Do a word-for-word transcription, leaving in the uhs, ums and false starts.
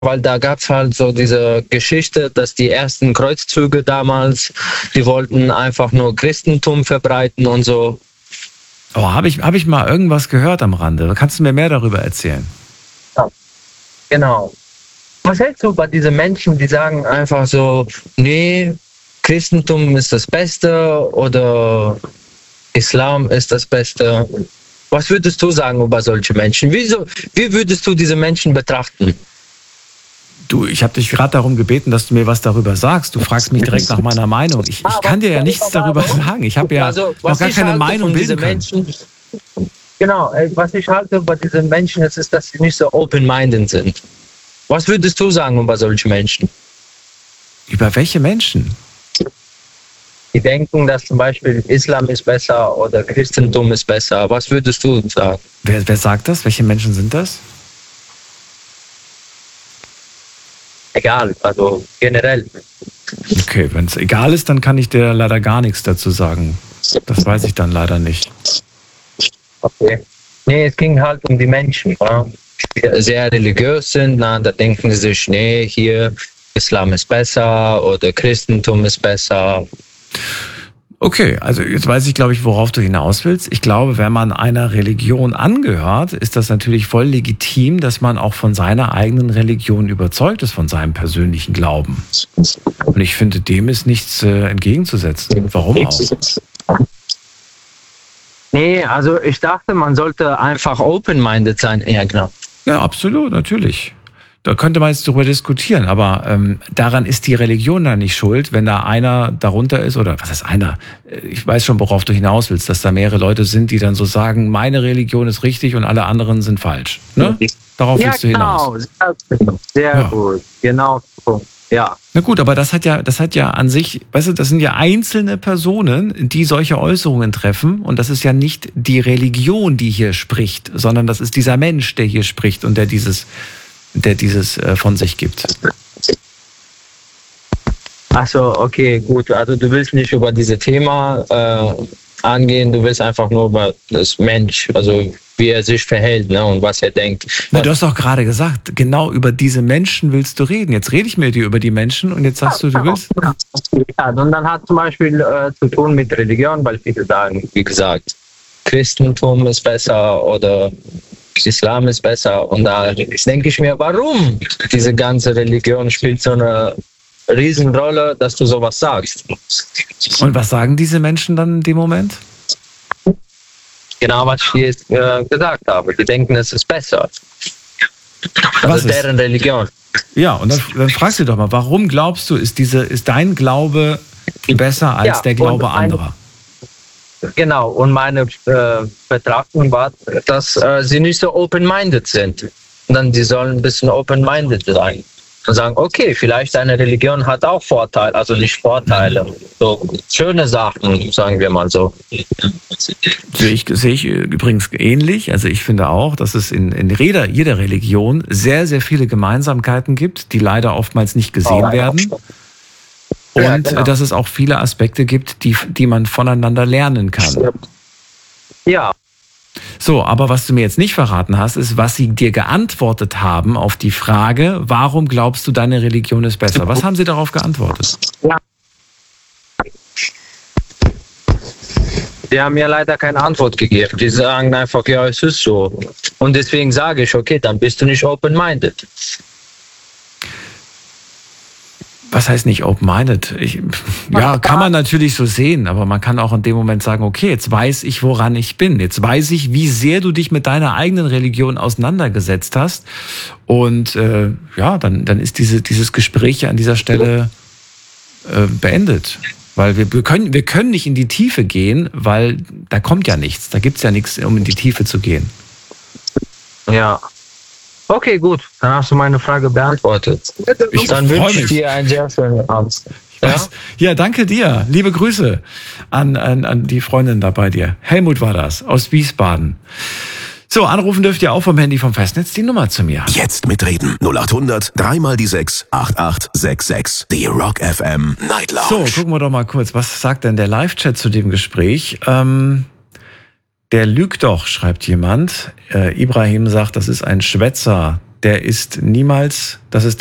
weil da gab es halt so diese Geschichte, dass die ersten Kreuzzüge damals, die wollten einfach nur Christentum verbreiten und so. Oh, habe ich, hab ich mal irgendwas gehört am Rande? Kannst du mir mehr darüber erzählen? Ja, genau. Was hältst du bei diesen Menschen, die sagen einfach so, nee, Christentum ist das Beste oder Islam ist das Beste? Was würdest du sagen über solche Menschen? Wieso, wie würdest du diese Menschen betrachten? Du, ich habe dich gerade darum gebeten, dass du mir was darüber sagst. Du fragst mich direkt nach meiner Meinung. Ich, ich kann dir ja nichts darüber sagen. Ich habe ja also, noch gar keine Meinung bilden können. Menschen, genau, was ich halte bei diesen Menschen, ist, ist, dass sie nicht so open-minded sind. Was würdest du sagen über solche Menschen? Über welche Menschen? Die denken, dass zum Beispiel Islam ist besser oder Christentum ist besser. Was würdest du sagen? Wer, wer sagt das? Welche Menschen sind das? Egal, also generell. Okay, wenn es egal ist, dann kann ich dir leider gar nichts dazu sagen. Das weiß ich dann leider nicht. Okay. Nee, es ging halt um die Menschen, ja? Die sehr religiös sind. Na, da denken sie sich, nee, hier Islam ist besser oder Christentum ist besser. Okay, also jetzt weiß ich, glaube ich, worauf du hinaus willst. Ich glaube, wenn man einer Religion angehört, ist das natürlich voll legitim, dass man auch von seiner eigenen Religion überzeugt ist, von seinem persönlichen Glauben. Und ich finde, dem ist nichts äh, entgegenzusetzen. Warum auch? Nee, also ich dachte, man sollte einfach open-minded sein. Ja, genau. Ja, absolut, natürlich. Da könnte man jetzt darüber diskutieren, aber ähm, daran ist die Religion dann nicht schuld, wenn da einer darunter ist, oder was heißt einer? Ich weiß schon, worauf du hinaus willst, dass da mehrere Leute sind, die dann so sagen, meine Religion ist richtig und alle anderen sind falsch. Ne? Darauf ja, willst du hinaus. Genau, sehr ja. gut, genau. Ja. Na gut, aber das hat ja, das hat ja an sich, weißt du, das sind ja einzelne Personen, die solche Äußerungen treffen, und das ist ja nicht die Religion, die hier spricht, sondern das ist dieser Mensch, der hier spricht und der dieses der dieses äh, von sich gibt. Ach so, okay, gut. Also du willst nicht über dieses Thema äh, angehen, du willst einfach nur über das Mensch, also wie er sich verhält, ne, und was er denkt. Na, du hast doch gerade gesagt, genau über diese Menschen willst du reden. Jetzt rede ich mit dir über die Menschen und jetzt sagst du, du willst... Ja, und dann hat zum Beispiel äh, zu tun mit Religion, weil viele sagen, wie gesagt, Christentum ist besser oder Islam ist besser. Und da denke ich mir, warum diese ganze Religion spielt so eine Riesenrolle, dass du sowas sagst. Und was sagen diese Menschen dann in dem Moment? Genau, was ich jetzt äh, gesagt habe. Die denken, es ist besser. Also was deren ist? Religion. Ja, und dann, dann fragst du doch mal, warum glaubst du, ist, diese, ist dein Glaube besser als ja, der Glaube anderer? Genau, und meine äh, Betrachtung war, dass äh, sie nicht so open-minded sind. Und dann die sollen ein bisschen open-minded sein. Und sagen, okay, vielleicht eine Religion hat auch Vorteile, also nicht Vorteile, so schöne Sachen, sagen wir mal so. Sehe ich, sehe ich übrigens ähnlich. Also ich finde auch, dass es in, in jeder, jeder Religion sehr, sehr viele Gemeinsamkeiten gibt, die leider oftmals nicht gesehen oh, werden. Und ja, genau. dass es auch viele Aspekte gibt, die, die man voneinander lernen kann. Ja. So, aber was du mir jetzt nicht verraten hast, ist, was sie dir geantwortet haben auf die Frage, warum glaubst du, deine Religion ist besser? Was haben sie darauf geantwortet? Ja. Die haben mir leider keine Antwort gegeben. Die sagen einfach, ja, es ist so. Und deswegen sage ich, okay, dann bist du nicht open-minded. Was heißt nicht open-minded? Ich, ja, kann man natürlich so sehen, aber man kann auch in dem Moment sagen, okay, jetzt weiß ich, woran ich bin. Jetzt weiß ich, wie sehr du dich mit deiner eigenen Religion auseinandergesetzt hast. Und äh, ja, dann, dann ist diese, dieses Gespräch an dieser Stelle äh, beendet. Weil wir, wir, können, wir können nicht in die Tiefe gehen, weil da kommt ja nichts. Da gibt's ja nichts, um in die Tiefe zu gehen. Ja. Okay, gut. Dann hast du meine Frage beantwortet. Ich Dann wünsche ich dir einen sehr schönen Abend. Ja? ja, danke dir. Liebe Grüße an, an, an die Freundin da bei dir. Helmut war das, aus Wiesbaden. So, anrufen dürft ihr auch vom Handy vom Festnetz die Nummer zu mir. Jetzt mitreden. null acht hundert, drei mal die sechs, acht acht sechs sechs. Die Rock F M Night Lounge. So, gucken wir doch mal kurz. Was sagt denn der Live-Chat zu dem Gespräch? Ähm... Der lügt doch, schreibt jemand. Äh, Ibrahim sagt, das ist ein Schwätzer. der ist niemals, das ist